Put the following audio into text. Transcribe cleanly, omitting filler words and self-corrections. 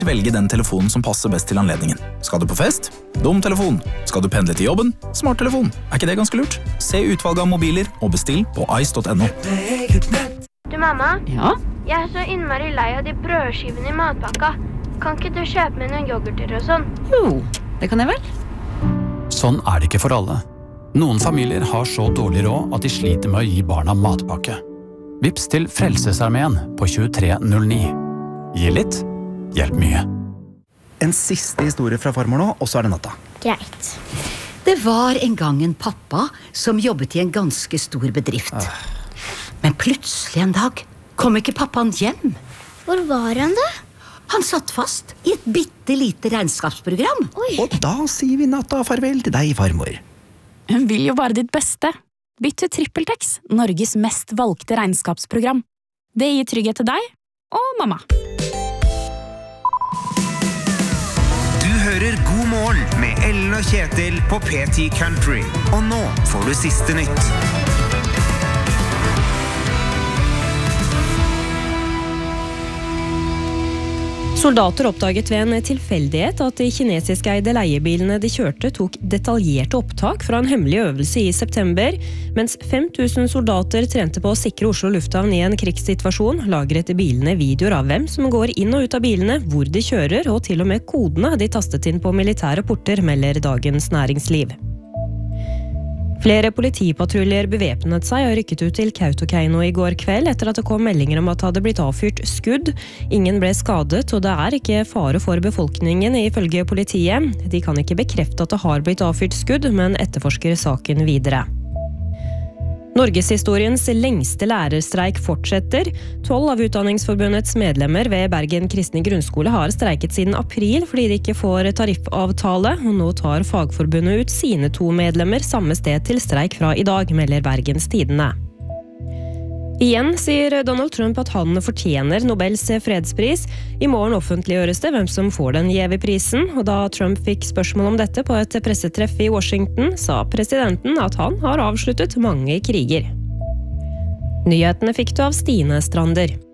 velge den telefonen som passer best til anledningen. Skal du på fest? Dum telefon. Skal du pendle til jobben? Smarttelefon. Ikke det ganske lurt? Se utvalget av mobiler og bestill på ice.no. Du, mamma? Ja? Jeg så innmari lei av de brødskivene I matpakka. Kan ikke du kjøpe meg noen yoghurter og sånn? Jo, det kan jeg vel. Sånn det ikke for alle. Noen familier har så dårlig råd at de sliter med å gi barna matpakke. Vips til Frelsesarmeen på 2309. Gi litt, hjelp mye. En siste historie fra farmor nå, og så det natta. Greit. Det var en gang en pappa som jobbet I en ganske stor bedrift. Men plutselig en dag kom ikke pappaen hjem. Hvor var han da? Han satt fast I et bittelite regnskapsprogram. Og da sier vi natta farvel til deg, farmor. Hun vil jo bare ditt beste. Bytt til TrippelTex, Norges mest valgte regnskapsprogram. Det gir trygghet til deg og mamma. Du hører God morgen med Ellen og Kjetil på PT Country. Og nå får du siste nytt. Soldater oppdaget ved en tilfeldighet at de kinesiske eide leiebilene de kjørte tok detaljerte opptak fra en hemmelig øvelse I september, mens 5000 soldater trente på å sikre Oslo lufthavn I en krigssituasjon, lagret bilene videoer av hvem som går inn og ut av bilene, hvor de kjører, og til og med kodene de tastet inn på militære porter, melder Dagens Næringsliv. Flere politipatruljer bevæpnet seg og rykket ut til Kautokeino I går kveld etter at det kom meldinger om at det hadde blitt avfyrt skudd. Ingen ble skadet, og det ikke fare for befolkningen ifølge politiet. De kan ikke bekrefte at det har blitt avfyrt skudd, men etterforsker saken videre. Norgeshistoriens lengste lærerstreik fortsetter. 12 av Utdanningsforbundets medlemmer ved Bergen Kristne Grunnskole har streiket siden april fordi de ikke får tariffavtale, og nå tar fagforbundet ut sine 2 medlemmer samme sted til streik fra I dag, melder Bergens Tidende. Igjen sier Donald Trump at han fortjener Nobels fredspris. I morgen offentliggjøres det hvem som får den gjeve prisen, og da Trump fikk spørsmål om dette på et pressetreff I Washington, sa presidenten at han har avsluttet mange kriger. Nyhetene fikk du av Stine Strander.